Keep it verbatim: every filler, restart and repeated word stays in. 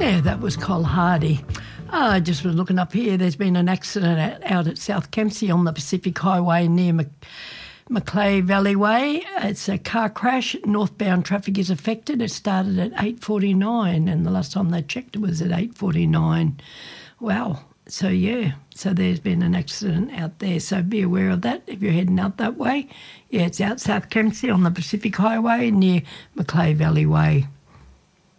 Yeah, that was Col Hardy. Oh, I just was looking up here. There's been an accident out, out at South Kempsey on the Pacific Highway near Mac- Macleay Valley Way. It's a car crash. Northbound traffic is affected. It started at eight forty-nine and the last time they checked it was at eight forty-nine. Wow. So, yeah, so there's been an accident out there. So be aware of that if you're heading out that way. Yeah, it's out South Kempsey on the Pacific Highway near Macleay Valley Way.